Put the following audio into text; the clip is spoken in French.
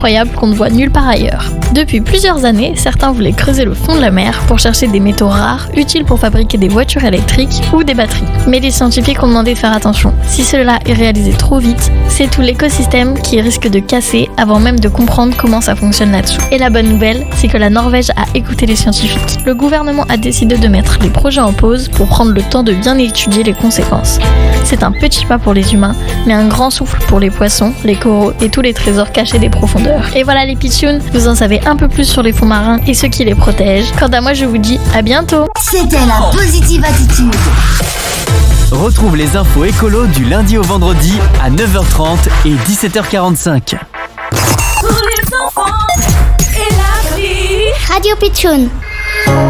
incroyables qu'on ne voit nulle part ailleurs. Depuis plusieurs années, certains voulaient creuser le fond de la mer pour chercher des métaux rares utiles pour fabriquer des voitures électriques ou des batteries. Mais les scientifiques ont demandé de faire attention. Si cela est réalisé trop vite, c'est tout l'écosystème qui risque de casser avant même de comprendre comment ça fonctionne là-dessous. Et la bonne nouvelle, c'est que la Norvège a écouté les scientifiques. Le gouvernement a décidé de mettre les projets en pause pour prendre le temps de bien étudier les conséquences. C'est un petit pas pour les humains, mais un grand souffle pour les poissons, les coraux et tous les trésors cachés des profondeurs. Et voilà les pitchouns, vous en savez un peu plus sur les fonds marins et ceux qui les protègent. Quant à moi, je vous dis à bientôt. C'était la Positive Attitude. Retrouve les infos écolo du lundi au vendredi à 9h30 et 17h45. Pour les enfants et la vie. Radio Pitchoun.